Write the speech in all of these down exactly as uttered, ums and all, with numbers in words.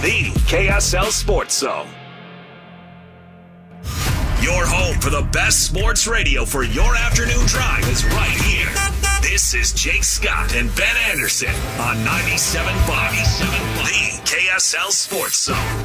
the K S L Sports Zone. Your home for the best sports radio for your afternoon drive is right here. This is Jake Scott and Ben Anderson on ninety-seven point five, the K S L Sports Zone.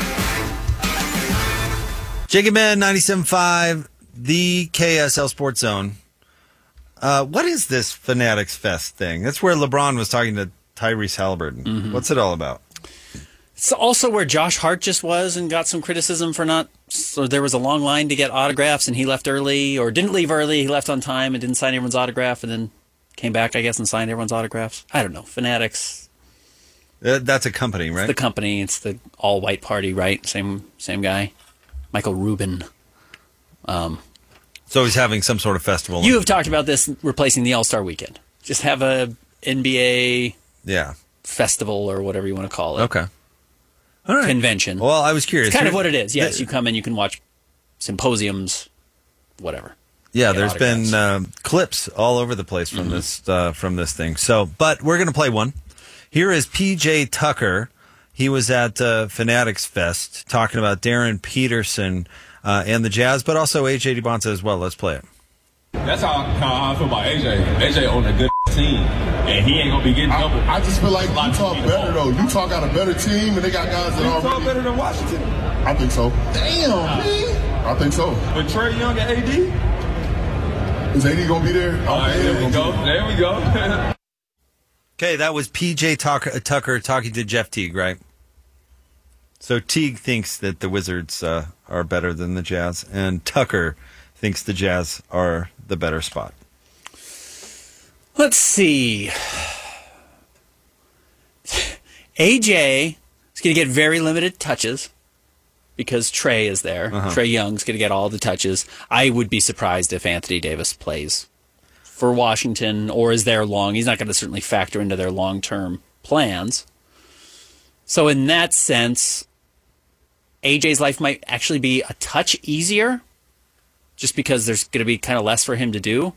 Jake and Ben, ninety-seven point five, the K S L Sports Zone. Uh, what is this Fanatics Fest thing? That's where LeBron was talking to Tyrese Halliburton. Mm-hmm. What's it all about? It's also where Josh Hart just was and got some criticism for not. So there was a long line to get autographs, and he left early, or didn't leave early. He left on time and didn't sign everyone's autograph, and then came back, I guess, and signed everyone's autographs. I don't know. Fanatics. Uh, that's a company, right? It's the company. It's the all-white party, right? Same same guy. Michael Rubin. Um, so he's having some sort of festival. You have talked about this replacing the All-Star Weekend. Just have a N B A yeah. festival or whatever you want to call it. Okay. All right. Convention. Well, I was curious. It's kind of what it is. Yes, you come in, you can watch symposiums, whatever. Yeah, there's been uh, clips all over the place from mm-hmm. this uh, from this thing. So, but we're going to play one. Here is P J Tucker. He was at uh, Fanatics Fest talking about Darren Peterson uh, and the Jazz, but also A J DeBonta as well. Let's play it. That's how, how I feel about A J. A J on a good team, and he ain't gonna be getting double. I, I just feel like Utah better though. Utah got a better team, and they got guys that are Utah better than Washington. I think so. Damn, man. I think so. But Trae Young and A D, is A D gonna be there? All right, there we go. There we go. Okay, that was P J Tucker, Tucker talking to Jeff Teague, right? So Teague thinks that the Wizards uh, are better than the Jazz, and Tucker thinks the Jazz are the better spot. Let's see. A J is going to get very limited touches because Trae is there. Uh-huh. Trae Young's going to get all the touches. I would be surprised if Anthony Davis plays for Washington or is there long. He's not going to certainly factor into their long-term plans. So in that sense, A J's life might actually be a touch easier just because there's going to be kind of less for him to do.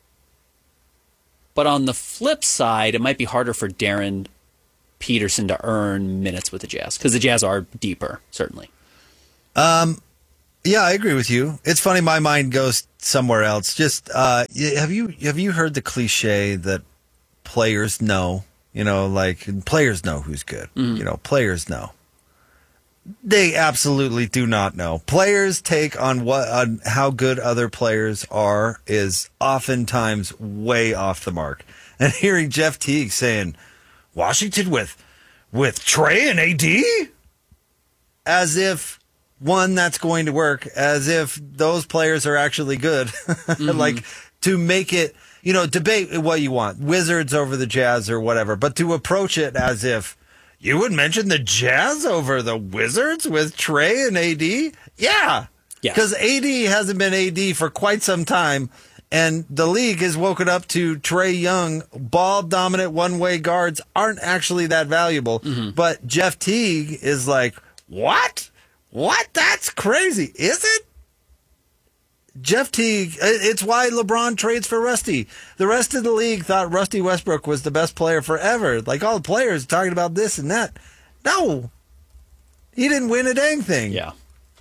But on the flip side, it might be harder for Darren Peterson to earn minutes with the Jazz because the Jazz are deeper, certainly. Um, yeah, I agree with you. It's funny, my mind goes somewhere else. Just uh, have you have you heard the cliche that players know? You know, like players know who's good. Mm-hmm. You know, players know. They absolutely do not know. Players' take on what on how good other players are is oftentimes way off the mark. And hearing Jeff Teague saying, Washington with with Trae and A D? As if, one, that's going to work. As if those players are actually good. Mm-hmm. Like, to make it, you know, debate what you want. Wizards over the Jazz or whatever. But to approach it as if, you would mention the Jazz over the Wizards with Trae and A D? Yeah. Because yes. A D hasn't been A D for quite some time, and the league has woken up to Trae Young. Ball-dominant one-way guards aren't actually that valuable. Mm-hmm. But Jeff Teague is like, what? What? That's crazy. Is it? Jeff Teague, it's why LeBron trades for Rusty. The rest of the league thought Rusty Westbrook was the best player forever. Like all the players talking about this and that. No. He didn't win a dang thing. Yeah.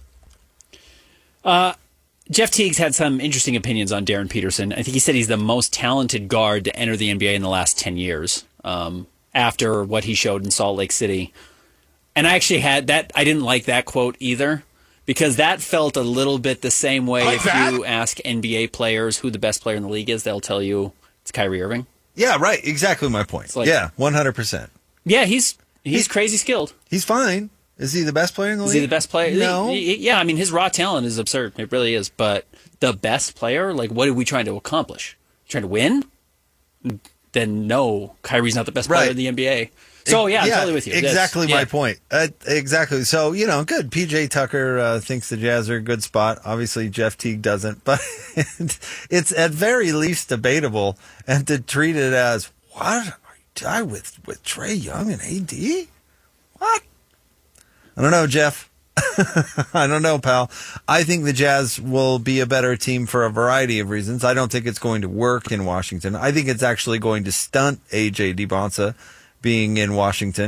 Uh, Jeff Teague's had some interesting opinions on Darren Peterson. I think he said he's the most talented guard to enter the N B A in the last ten years um, after what he showed in Salt Lake City. And I actually had that. I didn't like that quote either. Because that felt a little bit the same way like if that? You ask N B A players who the best player in the league is, they'll tell you it's Kyrie Irving. Yeah, right. Exactly my point. Like, yeah, one hundred percent. Yeah, he's, he's he's crazy skilled. He's fine. Is he the best player in the is league? Is he the best player? No. He, he, yeah, I mean, his raw talent is absurd. It really is. But the best player, like, what are we trying to accomplish? Trying to win? Then no, Kyrie's not the best player right. in the N B A. So, yeah, I'm yeah, totally with you. Exactly That's, my yeah. point. Uh, exactly. So, you know, good. P J Tucker uh, thinks the Jazz are a good spot. Obviously, Jeff Teague doesn't. But it's at very least debatable. And to treat it as, what? Are you tied with, with Trae Young and A D? What? I don't know, Jeff. I don't know, pal. I think the Jazz will be a better team for a variety of reasons. I don't think it's going to work in Washington. I think it's actually going to stunt A J DeBonta being in Washington.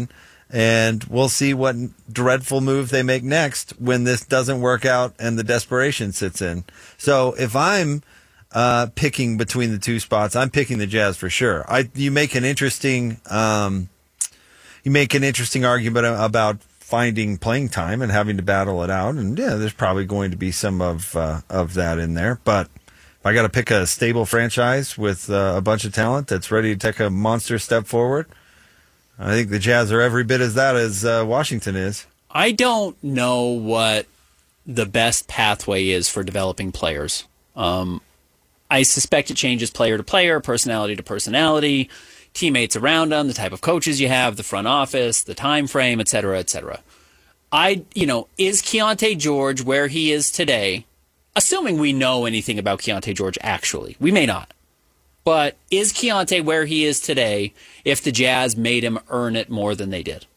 And we'll see what dreadful move they make next when this doesn't work out and the desperation sits in. So if I'm uh, picking between the two spots, I'm picking the Jazz for sure. I you make an interesting um, you make an interesting argument about finding playing time and having to battle it out, and yeah, there's probably going to be some of uh, of that in there. But if I got to pick a stable franchise with uh, a bunch of talent that's ready to take a monster step forward, I think the Jazz are every bit as that as uh, Washington is. I don't know what the best pathway is for developing players. Um, I suspect it changes player to player, personality to personality, teammates around them, the type of coaches you have, the front office, the time frame, et cetera, et cetera. I, you know, is Keontae George where he is today? Assuming we know anything about Keontae George, actually, we may not. But is Keontae where he is today if the Jazz made him earn it more than they did?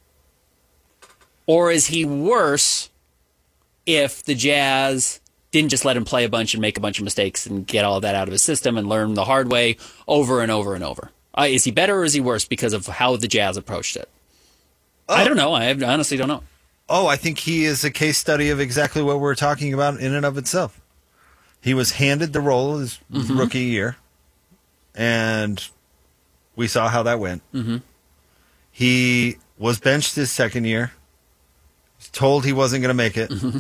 Or is he worse if the Jazz didn't just let him play a bunch and make a bunch of mistakes and get all of that out of his system and learn the hard way over and over and over? Uh, is he better or is he worse because of how the Jazz approached it? Oh. I don't know. I honestly don't know. Oh, I think he is a case study of exactly what we're talking about in and of itself. He was handed the role his mm-hmm. rookie year. And we saw how that went. Mm-hmm. He was benched his second year. Was told he wasn't going to make it. Mm-hmm.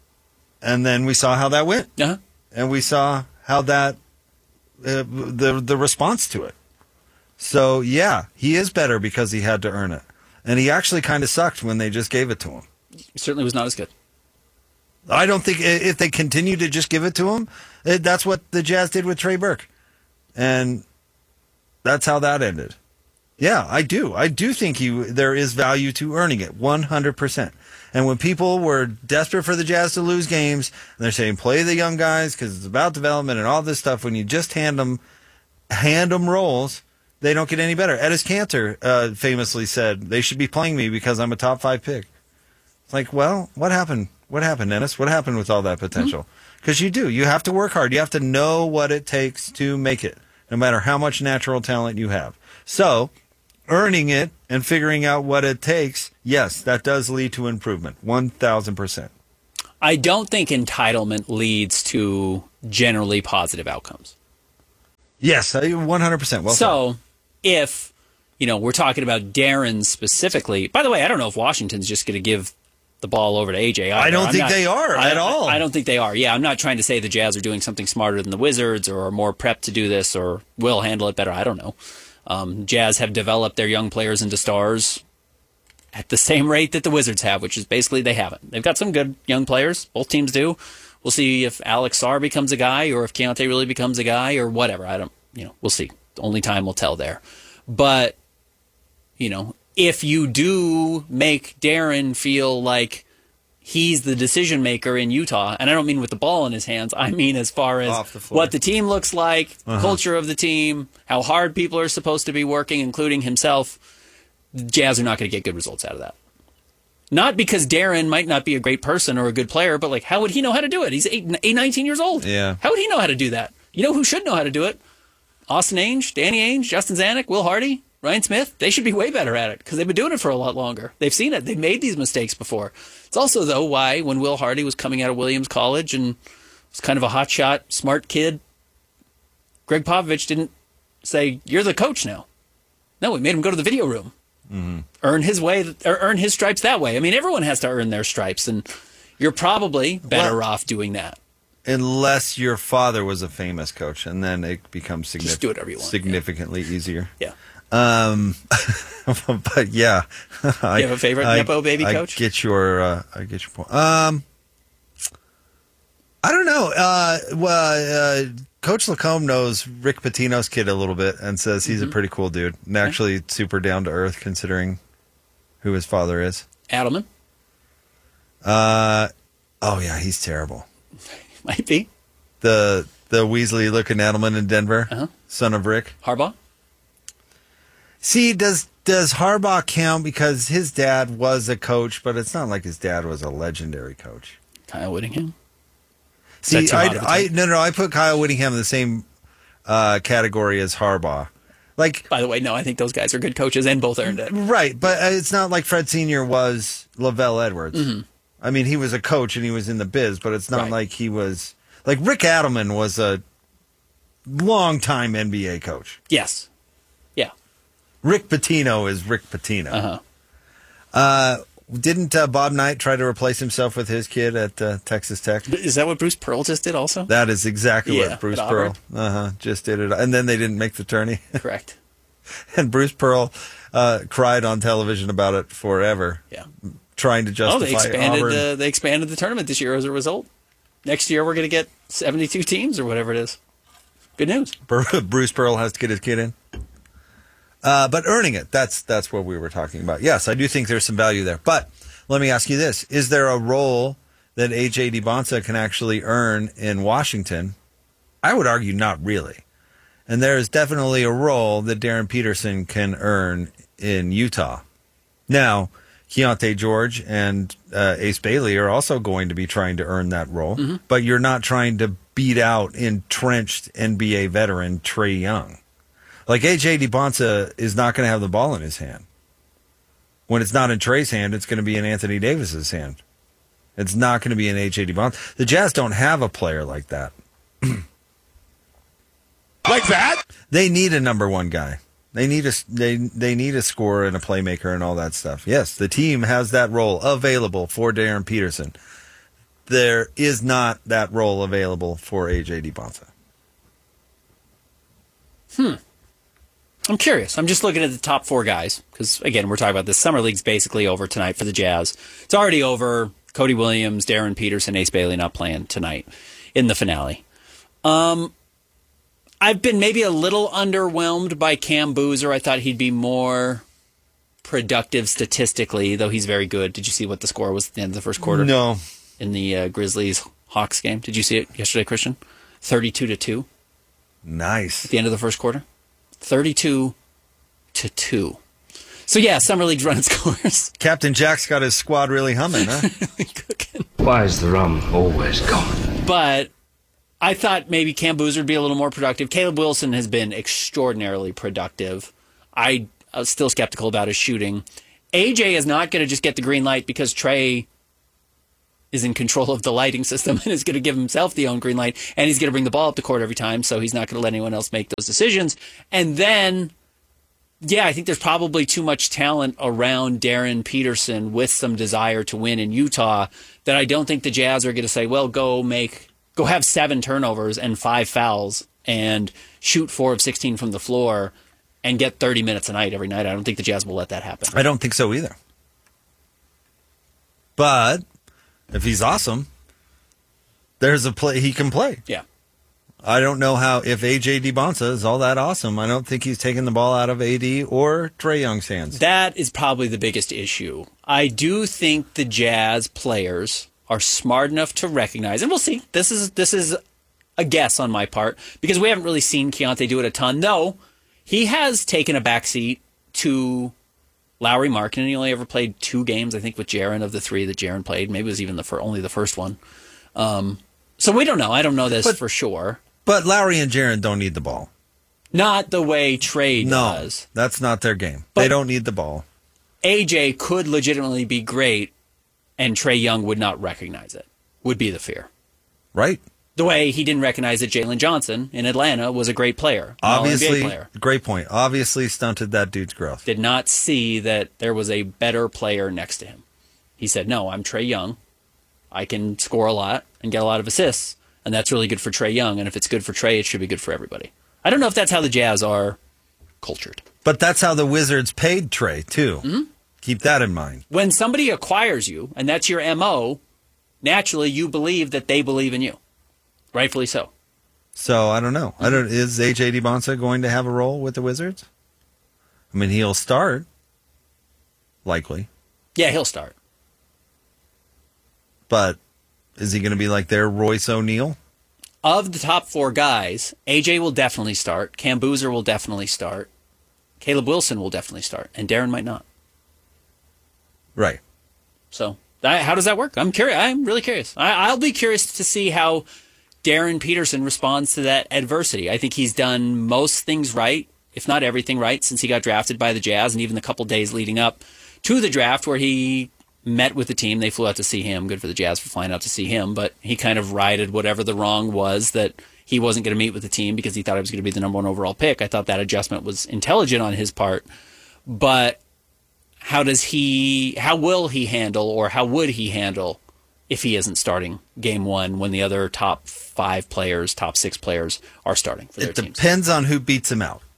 And then we saw how that went. Uh-huh. And we saw how that, uh, the the response to it. So, yeah, he is better because he had to earn it. And he actually kind of sucked when they just gave it to him. He certainly was not as good. I don't think if they continue to just give it to him, that's what the Jazz did with Trey Burke. And that's how that ended. Yeah, I do. I do think he, there is value to earning it, one hundred percent. And when people were desperate for the Jazz to lose games, and they're saying, play the young guys because it's about development and all this stuff, when you just hand them, hand them roles, they don't get any better. Eddis Cantor uh, famously said, they should be playing me because I'm a top five pick. It's like, well, what happened? What happened, Ennis? What happened with all that potential? Because mm-hmm. you do. You have to work hard. You have to know what it takes to make it, no matter how much natural talent you have. So, earning it and figuring out what it takes, yes, that does lead to improvement, one thousand percent. I don't think entitlement leads to generally positive outcomes. Yes, one hundred percent. Well so, said. if, you know, we're talking about Darren specifically, by the way, I don't know if Washington's just going to give the ball over to A J. Either. I don't I'm think not, they are I, at all. I don't think they are. Yeah, I'm not trying to say the Jazz are doing something smarter than the Wizards or are more prepped to do this or will handle it better. I don't know. Um, Jazz have developed their young players into stars at the same rate that the Wizards have, which is basically they haven't. They've got some good young players. Both teams do. We'll see if Alex Sarr becomes a guy or if Keontae really becomes a guy or whatever. I don't, you know, we'll see. Only time will tell there. But, you know, if you do make Darren feel like he's the decision maker in Utah, and I don't mean with the ball in his hands, I mean as far as the what the team looks like, uh-huh. culture of the team, how hard people are supposed to be working, including himself, the Jazz are not going to get good results out of that. Not because Darren might not be a great person or a good player, but like, how would he know how to do it? He's eight, eight nineteen years old. Yeah. How would he know how to do that? You know who should know how to do it? Austin Ainge, Danny Ainge, Justin Zanuck, Will Hardy, Ryan Smith. They should be way better at it because they've been doing it for a lot longer. They've seen it. They've made these mistakes before. It's also, though, why when Will Hardy was coming out of Williams College and was kind of a hotshot, smart kid, Greg Popovich didn't say, you're the coach now. No, we made him go to the video room. Mm-hmm. Earn his way, or earn his stripes that way. I mean, everyone has to earn their stripes, and you're probably better well, off doing that. Unless your father was a famous coach, and then it becomes signific- Just do whatever you want, significantly yeah. easier. Yeah. Um, but yeah, I, you have a favorite I, Nepo baby I coach? Get your, uh, I get your point. Um, I don't know. Uh, well, uh, Coach Lacombe knows Rick Pitino's kid a little bit and says he's mm-hmm. a pretty cool dude and actually okay. super down to earth considering who his father is. Adelman. Uh, oh yeah, he's terrible. Might be the the Weasley looking Adelman in Denver, uh-huh. son of Rick. Harbaugh. See, does does Harbaugh count because his dad was a coach, but it's not like his dad was a legendary coach. Kyle Whittingham. See, I, I no no I put Kyle Whittingham in the same uh, category as Harbaugh. Like, By the way, no, I think those guys are good coaches and both earned it. right, but uh, it's not like Fred Senior was Lavelle Edwards. Mm-hmm. I mean, he was a coach and he was in the biz, but it's not Right. like he was like Rick Adelman was a longtime N B A coach. Yes. Yeah. Rick Pitino is Rick Pitino. Uh-huh. Uh, didn't uh, Bob Knight try to replace himself with his kid at uh, Texas Tech? Is that what Bruce Pearl just did also? That is exactly Yeah, what Bruce at Pearl Auburn. uh-huh, just did it. And then they didn't make the tourney. Correct. And Bruce Pearl uh, cried on television about it forever, Yeah. trying to Oh, justify they expanded Auburn. the they expanded the tournament this year as a result. Next year we're going to get seventy-two teams or whatever it is. Good news. Bruce Pearl has to get his kid in. Uh, but earning it, that's that's what we were talking about. Yes, I do think there's some value there. But let me ask you this. Is there a role that A J DiBonsa can actually earn in Washington? I would argue not really. And there is definitely a role that Darren Peterson can earn in Utah. Now, Keontae George and uh, Ace Bailey are also going to be trying to earn that role, Mm-hmm. but you're not trying to beat out entrenched N B A veteran Trae Young. Like A J DiBonsa is not going to have the ball in his hand. When it's not in Trae's hand, it's going to be in Anthony Davis's hand. It's not going to be in A J DiBonsa. The Jazz don't have a player like that. Like that? They need a number one guy. They need a they they need a scorer and a playmaker and all that stuff. Yes, the team has that role available for Darren Peterson. There is not that role available for A J DiBonsa. I'm curious. I'm just looking at the top four guys because, again, we're talking about this. Summer League's basically over tonight for the Jazz. It's already over. Cody Williams, Darren Peterson, Ace Bailey not playing tonight in the finale. Um, I've been maybe a little underwhelmed by Cam Boozer. I thought he'd be more productive statistically, though he's very good. Did you see what the score was at the end of the first quarter? No. In the uh, Grizzlies-Hawks game. Did you see it yesterday, Christian? thirty-two to two Nice. at the end of the first quarter. thirty-two to two. So, yeah, Summer League's running scores. Captain Jack's got his squad really humming, huh? Cooking. Why is the rum always gone? But I thought maybe Cam Boozer would be a little more productive. Caleb Wilson has been extraordinarily productive. I was still skeptical about his shooting. A J is not going to just get the green light because Trae is in control of the lighting system and is going to give himself the own green light, and he's going to bring the ball up the court every time, so he's not going to let anyone else make those decisions. And then, yeah, I think there's probably too much talent around Darren Peterson with some desire to win in Utah that I don't think the Jazz are going to say, well, go make, go have seven turnovers and five fouls and shoot four of sixteen from the floor and get thirty minutes a night every night. I don't think the Jazz will let that happen. I don't think so either. But if he's awesome, there's a play he can play. Yeah. I don't know how, if A J DiBonsa is all that awesome, I don't think he's taking the ball out of A D or Trae Young's hands. That is probably the biggest issue. I do think the Jazz players are smart enough to recognize, and we'll see. This is this is a guess on my part because we haven't really seen Keontae do it a ton. No, he has taken a backseat to Lowry Markin, and he only ever played two games, I think, with Jaren of the three that Jaren played. Maybe it was even the fir- only the first one. Um, so we don't know. I don't know this But- for sure. But Lowry and Jaren don't need the ball. Not the way Trae No, does. that's not their game. But- they don't need the ball. A J could legitimately be great, and Trae Young would not recognize it, would be the fear. Right? The way he didn't recognize that Jalen Johnson in Atlanta was a great player. an Obviously, All N B A player. great point. Obviously stunted that dude's growth. Did not see that there was a better player next to him. He said, no, I'm Trae Young. I can score a lot and get a lot of assists, and that's really good for Trae Young. And if it's good for Trae, it should be good for everybody. I don't know if that's how the Jazz are cultured. But that's how the Wizards paid Trae, too. Mm-hmm. Keep that in mind. When somebody acquires you, and that's your M O, naturally you believe that they believe in you. Rightfully so. So I don't know. I don't. Is A J DiBonsa going to have a role with the Wizards? I mean, he'll start, likely. Yeah, he'll start. But is he going to be like their Royce O'Neal? Of the top four guys, A J will definitely start. Cam Boozer will definitely start. Caleb Wilson will definitely start. And Darren might not. Right. So that, how does that work? I'm curious. I'm really curious. I, I'll be curious to see how Darren Peterson responds to that adversity. I think he's done most things right. if not everything right, since he got drafted by the Jazz, and even the couple days leading up to the draft where he met with the team. They flew out to see him. Good for the Jazz for flying out to see him, but he kind of righted whatever the wrong was that he wasn't going to meet with the team because he thought he was going to be the number one overall pick. I thought that adjustment was intelligent on his part, but how does he, how will he handle, or how would he handle if he isn't starting game one when the other top five players, top six players are starting for their it teams? It depends on who beats him out.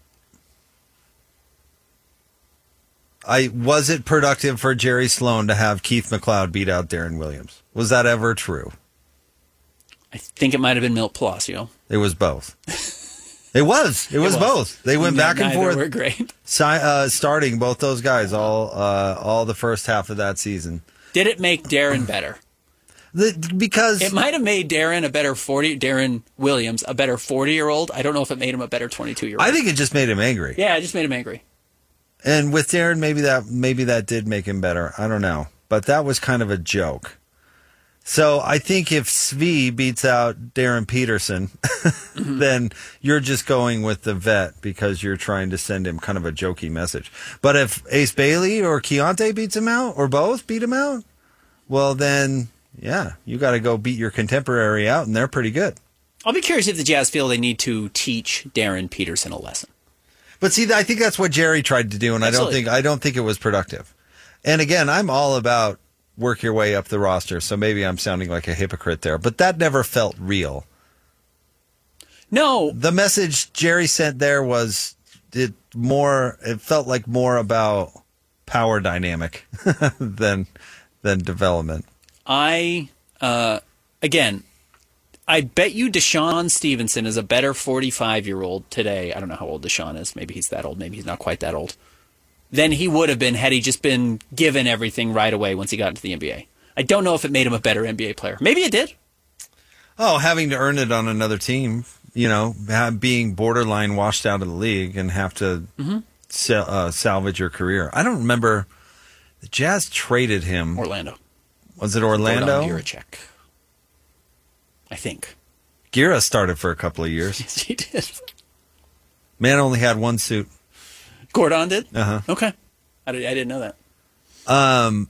I was it productive for Jerry Sloan to have Keith McLeod beat out Darren Williams? Was that ever true? I think it might have been Milt Palacio. It was both. It was. It was, it was. both. They went back and Neither forth. Were great. Si- uh, starting both those guys all uh, all the first half of that season. Did it make Darren better? The, because it might have made Darren a better forty. Darren Williams a better forty-year-old. I don't know if it made him a better twenty-two-year-old. I think it just made him angry. Yeah, it just made him angry. And with Darren, maybe that maybe that did make him better. I don't know, but that was kind of a joke. So I think if Svi beats out Darren Peterson, mm-hmm. then you're just going with the vet because you're trying to send him kind of a jokey message. But if Ace Bailey or Keontae beats him out, or both beat him out, well then, yeah, you got to go beat your contemporary out, and they're pretty good. I'll be curious if the Jazz feel they need to teach Darren Peterson a lesson. But see, I think that's what Jerry tried to do, and Absolutely. I don't think I don't think it was productive. And again, I'm all about work your way up the roster, so maybe I'm sounding like a hypocrite there, but that never felt real. No, the message Jerry sent there was it more. It felt like more about power dynamic than than development. I uh, again. I bet you Deshaun Stevenson is a better forty-five-year-old today. I don't know how old Deshaun is. Maybe he's that old. Maybe he's not quite that old. Than he would have been had he just been given everything right away once he got into the N B A. I don't know if it made him a better N B A player. Maybe it did. Oh, having to earn it on another team, you know, being borderline washed out of the league and have to mm-hmm. sal- uh, salvage your career. I don't remember. The Jazz traded him. Orlando. Was it Orlando? Gordon Giracek. I think. Gira started for a couple of years. Yes, he did. Man only had one suit. Gordon did? Uh-huh. Okay. I, did, I didn't know that. Um,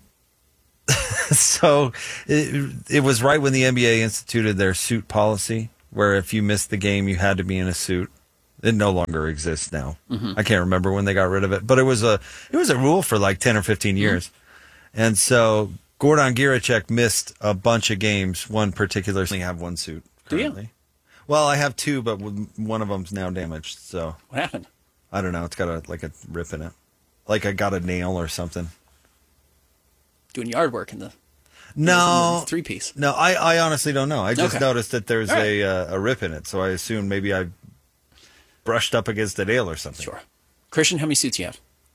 so it, it was right when the N B A instituted their suit policy, where if you missed the game, you had to be in a suit. It no longer exists now. Mm-hmm. I can't remember when they got rid of it, but it was a it was a rule for like ten or fifteen years. Mm-hmm. And so Gordon Giracek missed a bunch of games. One particular, I have one suit currently. Do you? Well, I have two, but one of them's now damaged. So what happened? I don't know. It's got a like a rip in it, like I got a nail or something. Doing yard work in the no three piece. No, I, I honestly don't know. I just okay. noticed that there's right. a uh, a rip in it, so I assumed maybe I brushed up against a nail or something. Sure. Christian, how many suits do you have?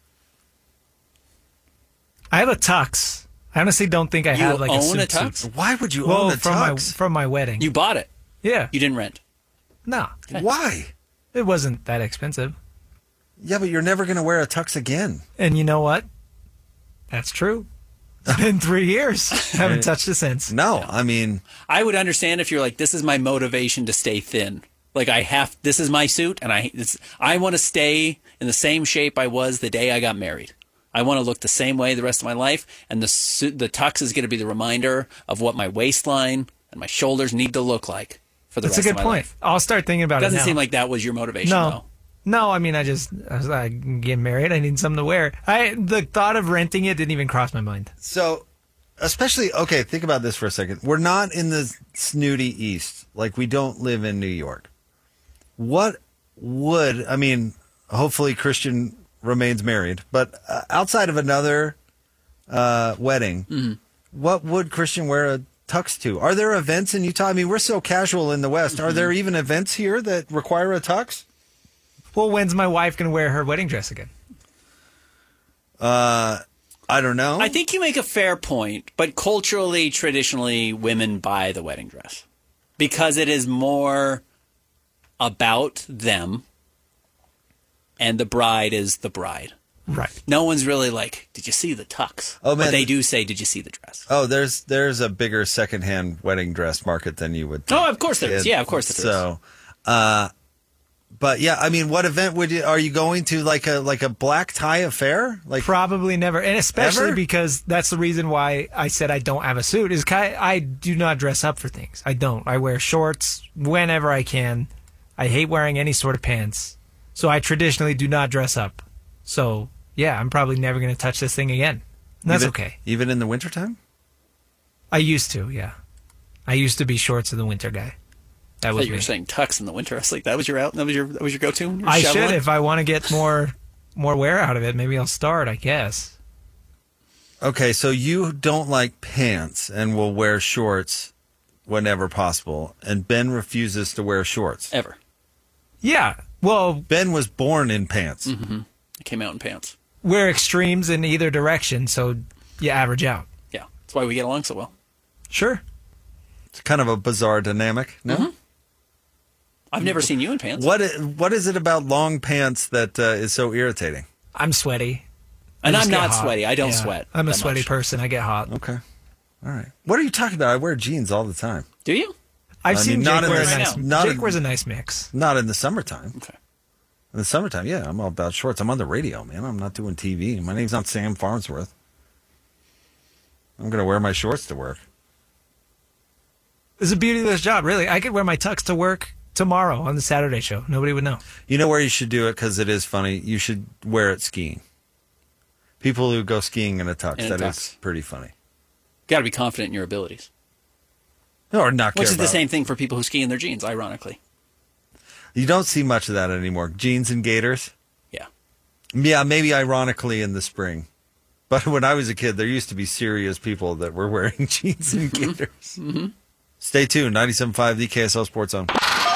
I have a tux. I honestly don't think I you have like own a suit. a tux. Suit. Why would you well, own a from tux? my from my wedding? You bought it. Yeah. You didn't rent. No. Okay. Why? It wasn't that expensive. Yeah, but you're never going to wear a tux again. And you know what? That's true. It's been three years. I haven't touched it since. No, I mean, I would understand if you're like, this is my motivation to stay thin. Like I have, this is my suit, and I it's, I want to stay in the same shape I was the day I got married. I want to look the same way the rest of my life, and the suit, the tux is going to be the reminder of what my waistline and my shoulders need to look like for the That's rest of my life. That's a good point. I'll start thinking about it. it Doesn't now. seem like that was your motivation, no. though. No, I mean, I just, I was like, getting married, I need something to wear. I The thought of renting it didn't even cross my mind. So, especially, okay, think about this for a second. We're not in the snooty East. Like, we don't live in New York. What would, I mean, hopefully Christian remains married, but uh, outside of another uh, wedding, mm-hmm. what would Christian wear a tux to? Are there events in Utah? I mean, we're so casual in the West. Mm-hmm. Are there even events here that require a tux? Well, when's my wife going to wear her wedding dress again? Uh, I don't know. I think you make a fair point, but culturally, traditionally, women buy the wedding dress because it is more about them, and the bride is the bride. Right. No one's really like, did you see the tux? Oh, man. But they do say, did you see the dress? Oh, there's there's a bigger secondhand wedding dress market than you would think. Oh, of course there is. Yeah, of course there so, is. So, uh, But yeah, I mean, what event would you, are you going to, like a like a black tie affair? Like Probably never, and especially Ever? because that's the reason why I said I don't have a suit. Is I, I do not dress up for things. I don't. I wear shorts whenever I can. I hate wearing any sort of pants, so I traditionally do not dress up. So yeah, I'm probably never going to touch this thing again. And that's even, okay. Even in the wintertime? I used to, yeah. I used to be shorts in the winter guy. That I was thought you me. were saying tux in the winter. I was like, that was your out. That was your that was your go-to. Your I shoveling? should if I want to get more more wear out of it. Maybe I'll start. I guess. Okay, so you don't like pants and will wear shorts whenever possible, and Ben refuses to wear shorts. Ever. Yeah. Well, Ben was born in pants. Mm-hmm. It came out in pants. we're extremes in either direction, so you average out. Yeah, that's why we get along so well. Sure. It's kind of a bizarre dynamic, no? Mm-hmm. I've never seen you in pants. What i- What is it about long pants that uh, is so irritating? I'm sweaty. I And just I'm get not hot. sweaty. I don't Yeah. sweat. I'm a that sweaty much. person. I get hot. Okay. All right. What are you talking about? I wear jeans all the time. Do you? I've I seen mean, not Jake in wear this- a nice. not Jake in- wears a nice mix. Not in the summertime. Okay. In the summertime, yeah, I'm all about shorts. I'm on the radio, man. I'm not doing T V. My name's not Sam Farnsworth. I'm going to wear my shorts to work. It's a beauty of this job, really. I could wear my tux to work tomorrow on the Saturday show. Nobody would know. You know where you should do it because it is funny? You should wear it skiing. People who go skiing in a tux, In a that tux. is pretty funny. Got to be confident in your abilities. Or not care Which is the about- same thing for people who ski in their jeans, ironically. You don't see much of that anymore. Jeans and gaiters. Yeah. Yeah, maybe ironically in the spring. But when I was a kid, there used to be serious people that were wearing jeans and gaiters. Mm-hmm. Stay tuned. ninety-seven point five, the K S L Sports Zone.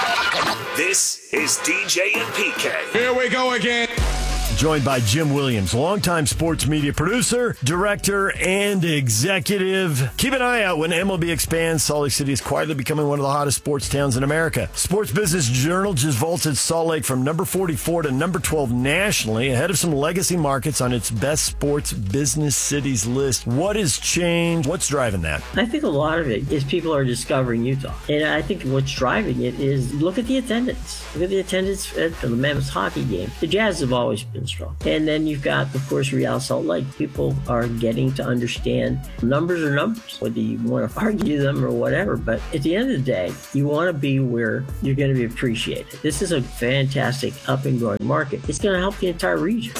This is D J and P K. Here we go again. Joined by Jim Williams, longtime sports media producer, director, and executive. Keep an eye out when M L B expands. Salt Lake City is quietly becoming one of the hottest sports towns in America. Sports Business Journal just vaulted Salt Lake from number forty-four to number twelve nationally, ahead of some legacy markets on its best sports business cities list. What has changed? What's driving that? I think a lot of it is people are discovering Utah. And I think what's driving it is look at the attendance. Look at the attendance at the Mammoth hockey game. The Jazz have always been strong. And then you've got, of course, Real Salt Lake. People are getting to understand numbers are numbers, whether you want to argue them or whatever. But at the end of the day, you want to be where you're going to be appreciated. This is a fantastic up and growing market. It's going to help the entire region.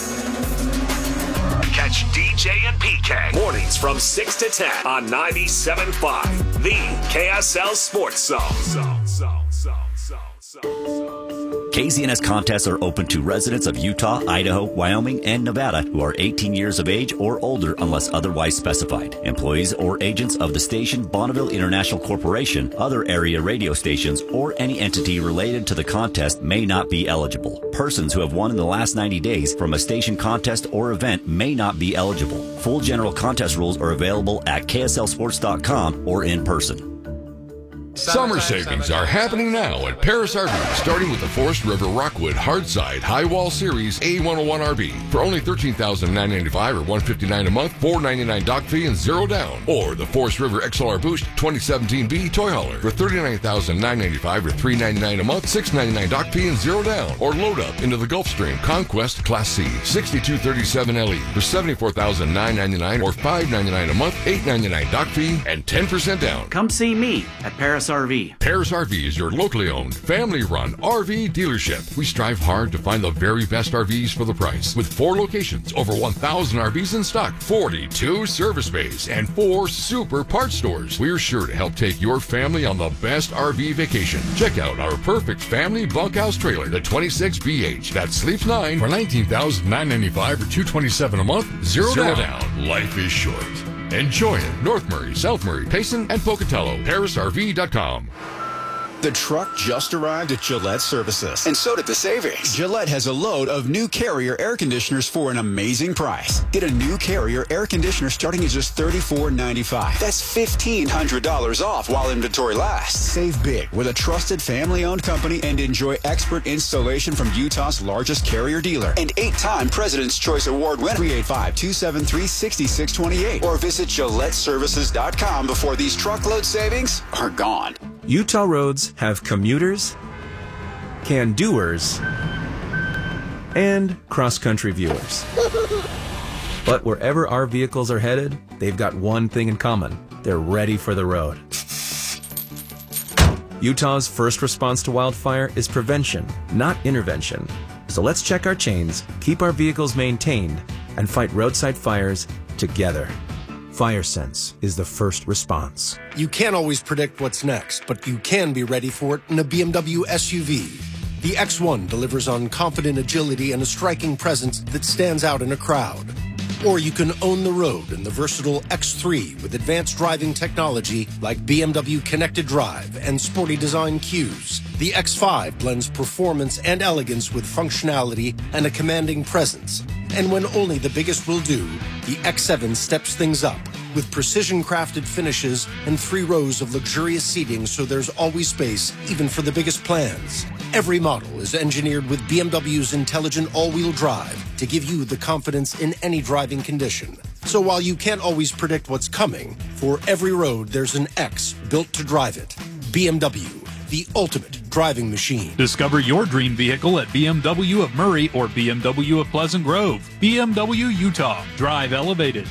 Catch D J and P K mornings from six to ten on ninety-seven point five, the K S L Sports Zone. Zone, zone, zone, zone, zone, zone. K Z N S contests are open to residents of Utah, Idaho, Wyoming, and Nevada who are eighteen years of age or older unless otherwise specified. Employees or agents of the station Bonneville International Corporation, other area radio stations, or any entity related to the contest may not be eligible. Persons who have won in the last ninety days from a station contest or event may not be eligible. Full general contest rules are available at K S L sports dot com or in person. Summer savings are happening now at Paris R V, starting with the Forest River Rockwood Hardside High Wall Series A one oh one R V for only thirteen thousand nine hundred ninety-five dollars or one hundred fifty-nine dollars a month, four hundred ninety-nine dollars dock fee and zero down. Or the Forest River X L R Boost twenty seventeen B Toy Hauler for thirty-nine thousand nine hundred ninety-five dollars or three hundred ninety-nine dollars a month, six hundred ninety-nine dollars dock fee and zero down. Or load up into the Gulfstream Conquest Class C sixty-two thirty-seven L E for seventy-four thousand nine hundred ninety-nine dollars or five hundred ninety-nine dollars a month, eight hundred ninety-nine dollars dock fee and ten percent down. Come see me at Paris R V. Paris R V is your locally owned, family-run R V dealership. We strive hard to find the very best R Vs for the price. With four locations, over one thousand R Vs in stock, forty-two service bays, and four super parts stores. We're sure to help take your family on the best R V vacation. Check out our perfect family bunkhouse trailer, the twenty-six B H, that sleeps nine for nineteen thousand nine hundred ninety-five dollars or two hundred twenty-seven dollars a month, zero, zero down. down. Life is short. Enjoy it. North Murray, South Murray, Payson, and Pocatello. Paris R V dot com. The truck just arrived at Gillette Services. And so did the savings. Gillette has a load of new Carrier air conditioners for an amazing price. Get a new Carrier air conditioner starting at just thirty-four ninety-five. That's fifteen hundred dollars off while inventory lasts. Save big with a trusted family-owned company and enjoy expert installation from Utah's largest Carrier dealer. And eight-time President's Choice Award winner. three eight five, two seven three, six six two eight. Or visit Gillette Services dot com before these truckload savings are gone. Utah roads have commuters can-doers, and cross-country viewers. But wherever our vehicles are headed, they've got one thing in common. They're ready for the road. Utah's first response to wildfire is prevention, not intervention. So let's check our chains, keep our vehicles maintained, and fight roadside fires together. FireSense is the first response. You can't always predict what's next, but you can be ready for it in a B M W S U V. The X one delivers on confident agility and a striking presence that stands out in a crowd. Or you can own the road in the versatile X three with advanced driving technology like B M W Connected Drive and sporty design cues. The X five blends performance and elegance with functionality and a commanding presence. And when only the biggest will do, the X seven steps things up with precision-crafted finishes and three rows of luxurious seating so there's always space, even for the biggest plans. Every model is engineered with B M W's intelligent all-wheel drive to give you the confidence in any driving condition. So while you can't always predict what's coming, for every road there's an X built to drive it. B M W, the ultimate driving machine. Discover your dream vehicle at B M W of Murray or B M W of Pleasant Grove. B M W Utah. Drive elevated.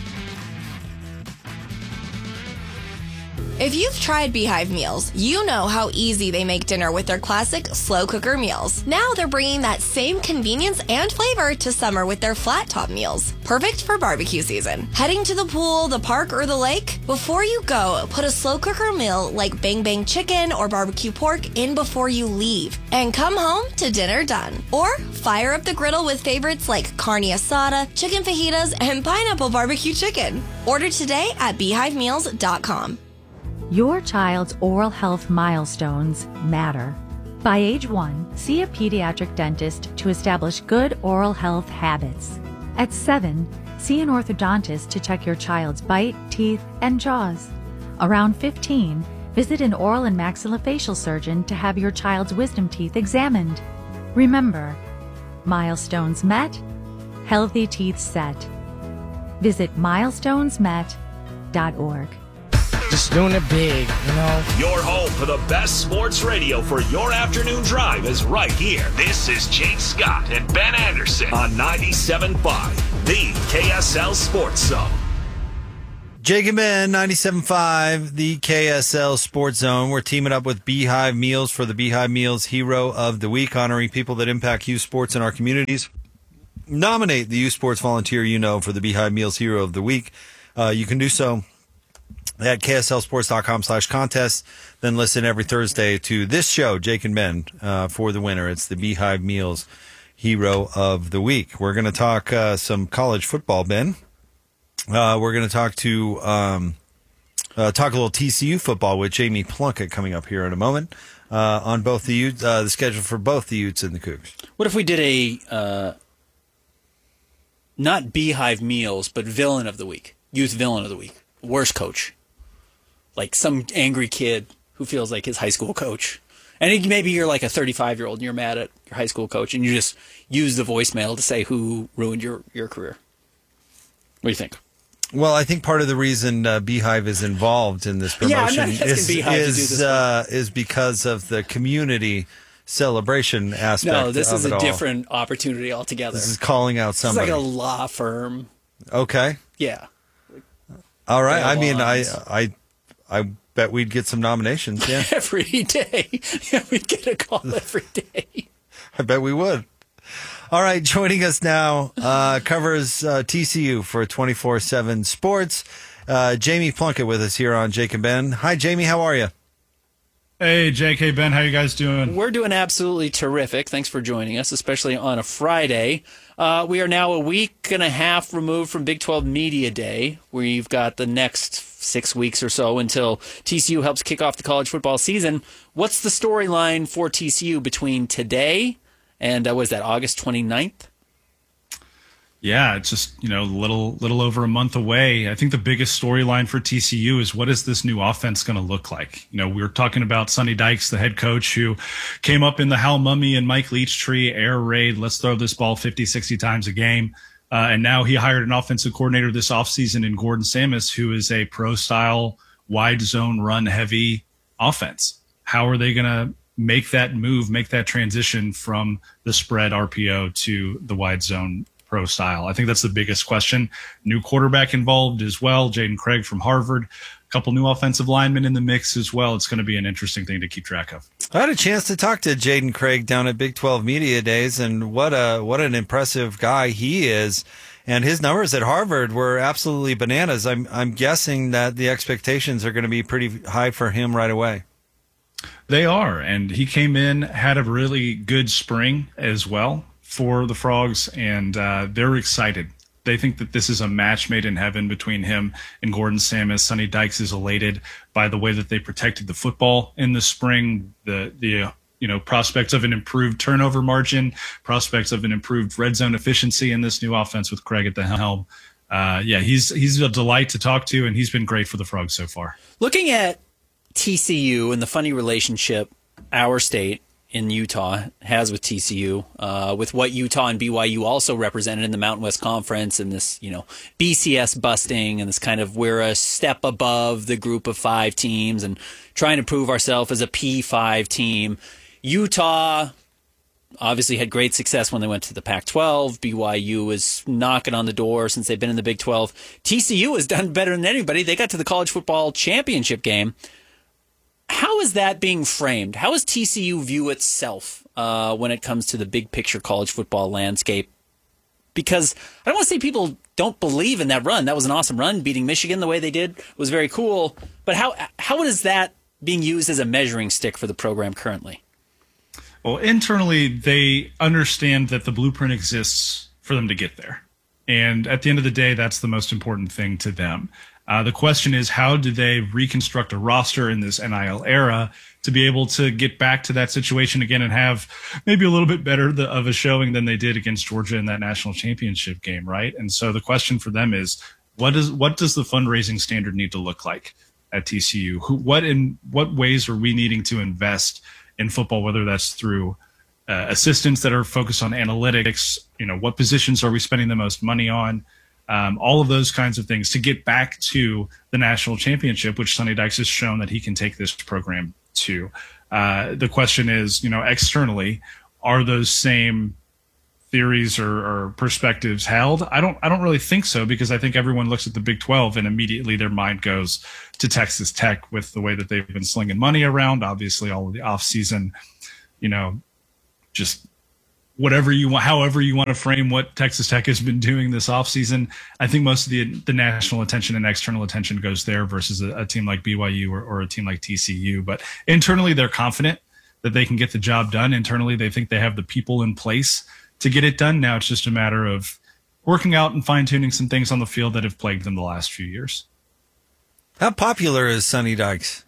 If you've tried Beehive meals, you know how easy they make dinner with their classic slow cooker meals. Now they're bringing that same convenience and flavor to summer with their flat top meals. Perfect for barbecue season. Heading to the pool, the park, or the lake? Before you go, put a slow cooker meal like Bang Bang chicken or barbecue pork in before you leave. And come home to dinner done. Or fire up the griddle with favorites like carne asada, chicken fajitas, and pineapple barbecue chicken. Order today at beehive meals dot com. Your child's oral health milestones matter. By age one, see a pediatric dentist to establish good oral health habits. At seven, see an orthodontist to check your child's bite, teeth, and jaws. Around fifteen, visit an oral and maxillofacial surgeon to have your child's wisdom teeth examined. Remember, milestones met, healthy teeth set. Visit milestones met dot org. Just doing it big, you know? Your home for the best sports radio for your afternoon drive is right here. This is Jake Scott and Ben Anderson on ninety-seven point five, the K S L Sports Zone. Jake and Ben, ninety-seven point five, the K S L Sports Zone. We're teaming up with Beehive Meals for the Beehive Meals Hero of the Week, honoring people that impact youth sports in our communities. Nominate the youth sports volunteer you know for the Beehive Meals Hero of the Week. Uh, you can do so at K S L sports dot com slash contest. Then listen every Thursday to this show, Jake and Ben, uh, for the winner. It's the Beehive Meals Hero of the Week. We're going to talk uh, some college football, Ben. Uh, we're going to talk to um, uh, talk a little T C U football with Jamie Plunkett coming up here in a moment uh, on both the Utes, uh, the schedule for both the Utes and the Cougs. What if we did a uh, not Beehive Meals, but Villain of the Week, Youth Villain of the Week, worst coach. Like some angry kid who feels like his high school coach. And maybe you're like a thirty-five-year-old and you're mad at your high school coach and you just use the voicemail to say who ruined your, your career. What do you think? Well, I think part of the reason uh, Beehive is involved in this promotion yeah, I'm not is, Beehive to do is, this uh, is because of the community celebration aspect No, this of is it a all. different opportunity altogether. This is calling out somebody. It's like a law firm. Okay. Yeah. All right. I mean, I, bonds. I, I bet we'd get some nominations. Yeah. Every day. Yeah, we'd get a call every day. I bet we would. All right. Joining us now, uh, covers uh, T C U for twenty-four seven Sports. Uh, Jamie Plunkett with us here on Jake and Ben. Hi, Jamie. How are you? Hey, Jake. Hey, Ben. How you guys doing? We're doing absolutely terrific. Thanks for joining us, especially on a Friday. Uh, we are now a week and a half removed from Big twelve Media Day. We've got the next six weeks or so until T C U helps kick off the college football season. What's the storyline for T C U between today and, uh, what is that, August twenty-ninth? Yeah, it's just, you know, little little over a month away. I think the biggest storyline for T C U is what is this new offense going to look like? You know, we were talking about Sonny Dykes, the head coach, who came up in the Hal Mummy and Mike Leach tree, air raid, let's throw this ball fifty, sixty times a game. Uh, and now he hired an offensive coordinator this offseason in Gordon Samus, who is a pro-style, wide zone, run-heavy offense. How are they going to make that move, make that transition from the spread R P O to the wide zone pro style? I think that's the biggest question. New quarterback involved as well, Jaden Craig from Harvard. A couple new offensive linemen in the mix as well. It's going to be an interesting thing to keep track of. I had a chance to talk to Jaden Craig down at Big twelve Media Days, and what a what an impressive guy he is. And his numbers at Harvard were absolutely bananas. I'm I'm guessing that the expectations are going to be pretty high for him right away. They are, and he came in, had a really good spring as well for the Frogs, and uh, they're excited. They think that this is a match made in heaven between him and Gordon Samus. Sonny Dykes is elated by the way that they protected the football in the spring, the the uh, you know prospects of an improved turnover margin, prospects of an improved red zone efficiency in this new offense with Craig at the helm. Uh, yeah, he's he's a delight to talk to, and he's been great for the Frogs so far. Looking at T C U and the funny relationship our state in Utah has with T C U, uh, with what Utah and B Y U also represented in the Mountain West Conference, and this, you know, B C S busting, and this kind of we're a step above the group of five teams and trying to prove ourselves as a P five team. Utah obviously had great success when they went to the Pac twelve. B Y U was knocking on the door since they've been in the Big twelve. T C U has done better than anybody. They got to the college football championship game. How is that being framed? How does T C U view itself uh, when it comes to the big picture college football landscape? Because I don't want to say people don't believe in that run. That was an awesome run. Beating Michigan the way they did was very cool. But how how is that being used as a measuring stick for the program currently? Well, internally, they understand that the blueprint exists for them to get there. And at the end of the day, that's the most important thing to them. Uh, the question is, how do they reconstruct a roster in this N I L era to be able to get back to that situation again and have maybe a little bit better the, of a showing than they did against Georgia in that national championship game, right? And so the question for them is, what does what does the fundraising standard need to look like at T C U? Who, what in what ways are we needing to invest in football, whether that's through uh, assistants that are focused on analytics, you know, what positions are we spending the most money on? Um, all of those kinds of things to get back to the national championship, which Sonny Dykes has shown that he can take this program to. Uh, the question is, you know, externally, are those same theories or, or perspectives held? I don't, I don't really think so, because I think everyone looks at the Big twelve and immediately their mind goes to Texas Tech with the way that they've been slinging money around. Obviously, all of the offseason, you know, just whatever you want, however you want to frame what Texas Tech has been doing this offseason. I think most of the the national attention and external attention goes there versus a, a team like B Y U or, or a team like T C U. But internally, they're confident that they can get the job done. Internally, they think they have the people in place to get it done. Now it's just a matter of working out and fine-tuning some things on the field that have plagued them the last few years. How popular is Sonny Dykes?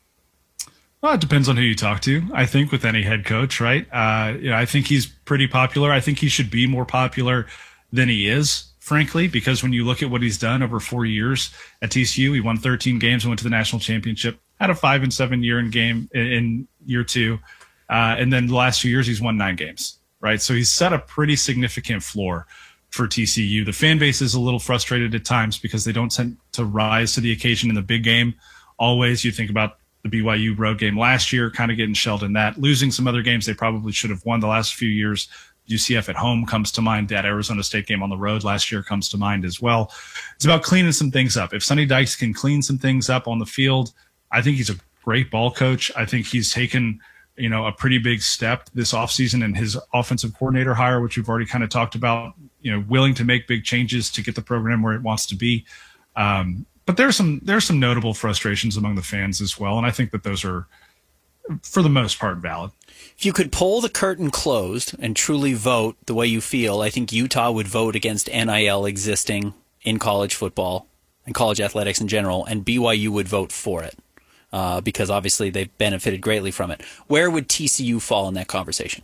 Well, it depends on who you talk to, I think, with any head coach, right? Uh, you know, I think he's pretty popular. I think he should be more popular than he is, frankly, because when you look at what he's done over four years at T C U, he won thirteen games and went to the national championship, had a five and seven year in game in year two. Uh, and then the last two years, he's won nine games, right? So he's set a pretty significant floor for T C U. The fan base is a little frustrated at times because they don't tend to rise to the occasion in the big game. Always, you think about the B Y U road game last year, kind of getting shelled in that, losing some other games they probably should have won the last few years. U C F at home comes to mind. That Arizona State game on the road last year comes to mind as well. It's about cleaning some things up. If Sonny Dykes can clean some things up on the field, I think he's a great ball coach. I think he's taken, you know, a pretty big step this offseason in his offensive coordinator hire, which we've already kind of talked about, you know, willing to make big changes to get the program where it wants to be. Um, But there's some there's some notable frustrations among the fans as well, and I think that those are, for the most part, valid. If you could pull the curtain closed and truly vote the way you feel, I think Utah would vote against N I L existing in college football and college athletics in general, and B Y U would vote for it uh, because obviously they've benefited greatly from it. Where would T C U fall in that conversation?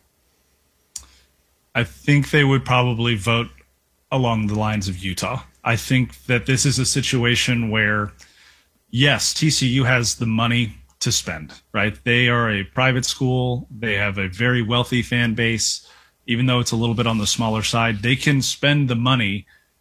I think they would probably vote along the lines of Utah. I think that this is a situation where, yes, T C U has the money to spend, right? They are a private school. They have a very wealthy fan base. Even though it's a little bit on the smaller side, they can spend the money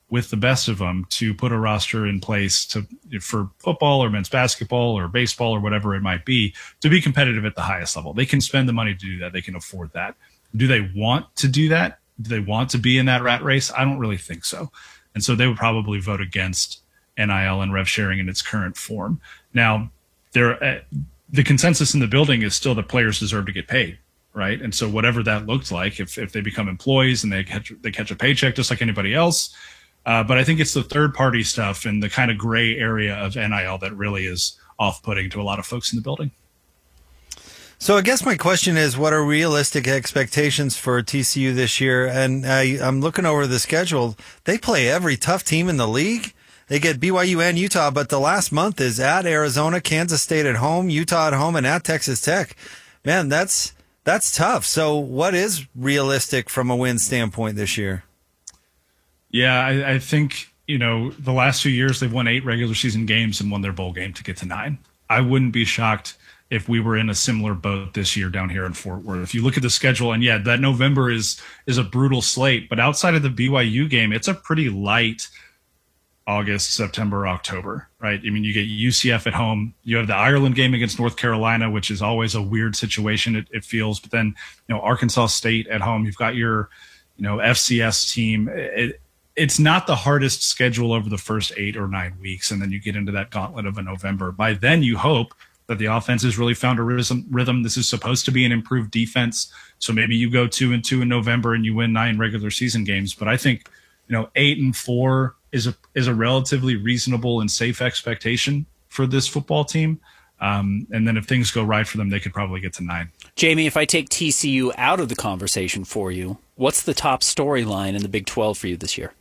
with the best of them to put a roster in place to for football or men's basketball or baseball or whatever it might be to be competitive at the highest level. They can spend the money to do that. They can afford that. Do they want to do that? Do they want to be in that rat race? I don't really think so. And so they would probably vote against N I L and rev sharing in its current form. Now, there, uh, the consensus in the building is still that players deserve to get paid, right? And so whatever that looks like, if if they become employees and they catch they catch a paycheck just like anybody else, uh, but I think it's the third party stuff and the kind of gray area of N I L that really is off-putting to a lot of folks in the building. So I guess my question is, what are realistic expectations for T C U this year? And I, I'm looking over the schedule. They play every tough team in the league. They get B Y U and Utah, but the last month is at Arizona, Kansas State at home, Utah at home, and at Texas Tech. Man, that's that's tough. So what is realistic from a win standpoint this year? Yeah, I, I think, you know, the last few years they've won eight regular season games and won their bowl game to get to nine. I wouldn't be shocked if we were in a similar boat this year down here in Fort Worth. If you look at the schedule, and yeah, that November is is a brutal slate, but outside of the B Y U game, it's a pretty light August, September, October, right? I mean, you get U C F at home. You have the Ireland game against North Carolina, which is always a weird situation, it, it feels. But then, you know, Arkansas State at home. You've got your, you know, F C S team. It, it's not the hardest schedule over the first eight or nine weeks, and then you get into that gauntlet of a November. By then, you hope that the offense has really found a rhythm. rhythm. This is supposed to be an improved defense. So maybe you go two and two in November and you win nine regular season games. But I think, you know, eight and four is a is a relatively reasonable and safe expectation for this football team. Um, and then if things go right for them, they could probably get to nine. Jamie, if I take T C U out of the conversation for you, what's the top storyline in the Big twelve for you this year?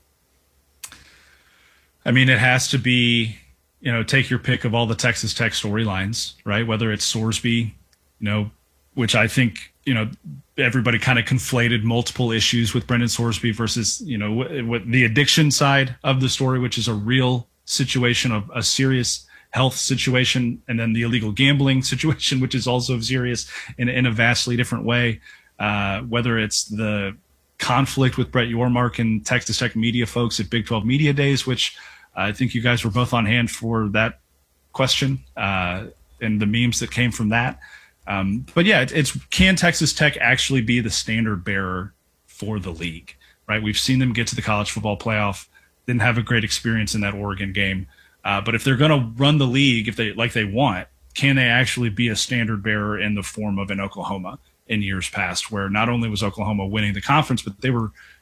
I mean, it has to be, you know, take your pick of all the Texas Tech storylines, right? Whether it's Sorsby, you know, which I think, you know, everybody kind of conflated multiple issues with Brendan Sorsby versus, you know, what, what the addiction side of the story, which is a real situation, of a serious health situation, and then the illegal gambling situation, which is also serious in, in a vastly different way. Uh, whether it's the conflict with Brett Yormark and Texas Tech media folks at Big twelve Media Days, which I think you guys were both on hand for that question, uh, and the memes that came from that. Um, but yeah, it, it's can Texas Tech actually be the standard bearer for the league, right? We've seen them get to the college football playoff, didn't have a great experience in that Oregon game. Uh, but if they're going to run the league, if they like they want, can they actually be a standard bearer in the form of an Oklahoma in years past, where not only was Oklahoma winning the conference, but they were